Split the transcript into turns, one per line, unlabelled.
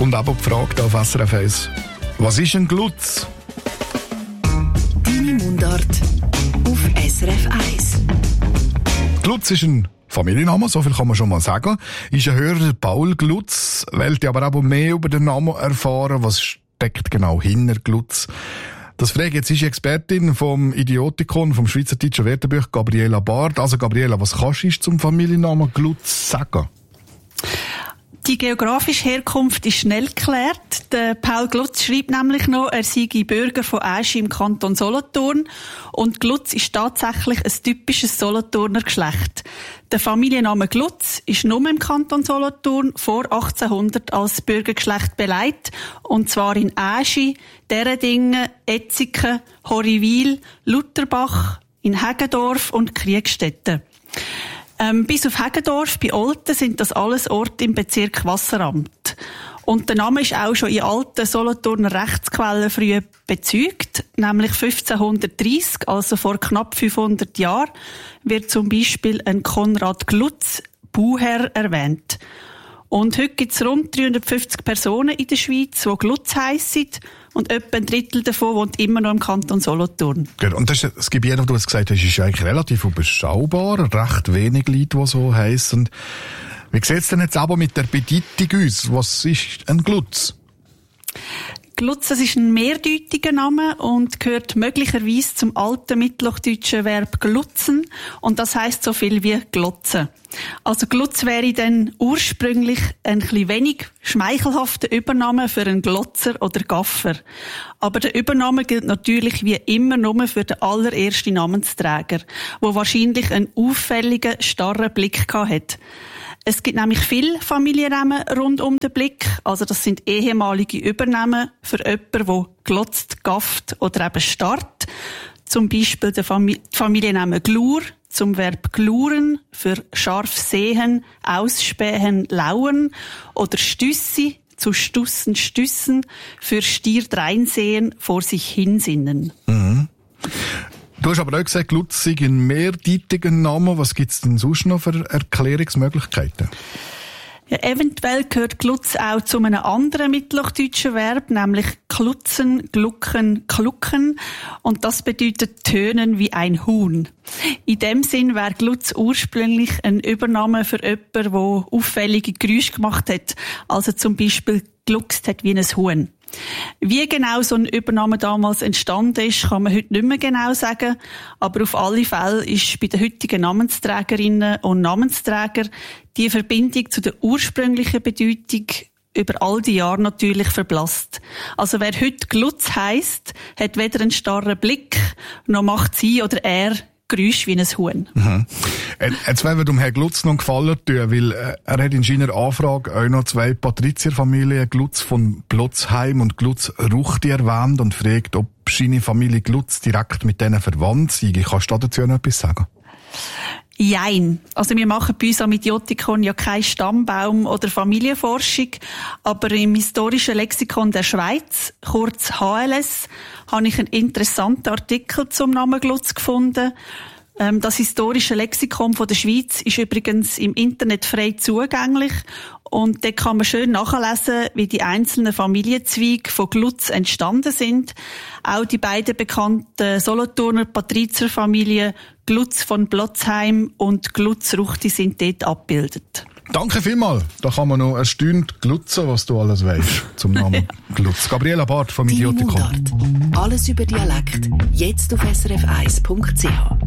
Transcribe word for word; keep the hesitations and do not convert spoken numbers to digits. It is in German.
Kommt aber die Frage da auf S R F eins. Was ist ein Glutz?
Deine Mundart auf S R F eins.
Glutz ist ein Familienname, so viel kann man schon mal sagen. Ist ein Hörer Paul Glutz, wollte aber auch mehr über den Namen erfahren. Was steckt genau hinter Glutz? Das frage jetzt ist die Expertin vom Idiotikon, vom Schweizerdeutschen Wörterbuch, Gabriela Bard. Also Gabriela, was kannst du zum Familiennamen Glutz sagen?
Die geografische Herkunft ist schnell geklärt. Der Paul Glutz schreibt nämlich noch, er sei Bürger von Aeschi im Kanton Solothurn. Und Glutz ist tatsächlich ein typisches Solothurner Geschlecht. Der Familienname Glutz ist nur im Kanton Solothurn vor achtzehnhundert als Bürgergeschlecht beleidigt. Und zwar in Aeschi, Derendingen, Etziken, Horriwil, Lutherbach, in Heggendorf und Kriegstetten. Ähm, bis auf Heggendorf bei Olten sind das alles Orte im Bezirk Wasseramt. Und der Name ist auch schon in alten Solothurner Rechtsquellen früh bezeugt, nämlich fünfzehnhundertdreissig, also vor knapp fünfhundert Jahren, wird zum Beispiel ein Konrad Glutz, Bauherr, erwähnt. Und heute gibt es rund dreihundertfünfzig Personen in der Schweiz, die Glutz heissen. Und etwa ein Drittel davon wohnt immer noch im Kanton Solothurn.
Und das, das Gebiet, das du jetzt gesagt hast, ist eigentlich relativ überschaubar. Recht wenig Leute, die so heissen. Wie sieht es denn jetzt aber mit der Bedeutung aus? Was ist ein Glutz?
Glutz, das ist ein mehrdeutiger Name und gehört möglicherweise zum alten mittelhochdeutschen Verb glutzen. Und das heisst so viel wie glotzen. Also Glutz wäre dann ursprünglich ein bisschen wenig schmeichelhafter Übername für einen Glotzer oder Gaffer. Aber der Übername gilt natürlich wie immer nur für den allerersten Namensträger, der wahrscheinlich einen auffälligen, starren Blick hatte. Es gibt nämlich viele Familiennamen rund um den Blick. Also das sind ehemalige Übernamen für jemanden, der glotzt, gafft oder eben starrt. Zum Beispiel der Famili- Familienname Glur zum Verb gluren für scharf sehen, ausspähen, lauern. Oder Stüssi zu stussen, stüssen für stier dreinsehen, vor sich hinsinnen.
Mhm. Du hast aber auch gesagt, Glutz sei ein mehrdeutiger Name. Was gibt es denn sonst noch für Erklärungsmöglichkeiten?
Ja, eventuell gehört Glutz auch zu einem anderen mittelhochdeutschen Verb, nämlich klutzen, glucken, klucken. Und das bedeutet tönen wie ein Huhn. In dem Sinn wäre Glutz ursprünglich ein Übername für jemanden, der auffällige Geräusche gemacht hat. Also zum Beispiel gluckst hat wie ein Huhn. Wie genau so ein Übername damals entstanden ist, kann man heute nicht mehr genau sagen. Aber auf alle Fälle ist bei den heutigen Namensträgerinnen und Namensträgern die Verbindung zu der ursprünglichen Bedeutung über all die Jahre natürlich verblasst. Also wer heute Glutz heisst, hat weder einen starren Blick, noch macht sie oder er Geräusch wie ein Huhn.
Mhm. Jetzt wollen wir dem Herrn Glutz noch einen Gefallen tun, weil er hat in seiner Anfrage auch noch zwei Patrizierfamilien, Glutz von Plotzheim und Glutz Ruchti, erwähnt und fragt, ob seine Familie Glutz direkt mit denen verwandt sei. Kannst du dazu noch etwas sagen?
Jein. Also wir machen bei uns am Idiotikon ja keinen Stammbaum oder Familienforschung, aber im historischen Lexikon der Schweiz, kurz H L S, habe ich einen interessanten Artikel zum Namen Glutz gefunden. Das historische Lexikon von der Schweiz ist übrigens im Internet frei zugänglich und dort kann man schön nachlesen, wie die einzelnen Familienzweige von Glutz entstanden sind. Auch die beiden bekannten Solothurner Patrizierfamilien Glutz von Plotzheim und Glutz Ruchti sind dort abgebildet.
Danke vielmals. Da kann man noch erstaunt glutzen, was du alles weißt zum Namen Glutz. Gabriela Bard vom Idiotikon.
Alles über Dialekt. Jetzt auf S R F eins Punkt C H.